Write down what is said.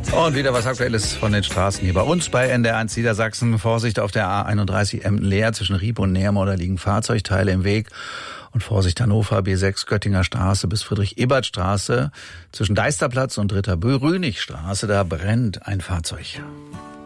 Und wieder was Aktuelles von den Straßen hier bei uns bei NDR1 Niedersachsen. Vorsicht auf der A31 Emden-Leer zwischen Rieb und Neermoor, da liegen Fahrzeugteile im Weg. Und Vorsicht Hannover, B6 Göttinger Straße bis Friedrich-Ebert-Straße zwischen Deisterplatz und Ritter-Böll-Rünig-Straße, da brennt ein Fahrzeug.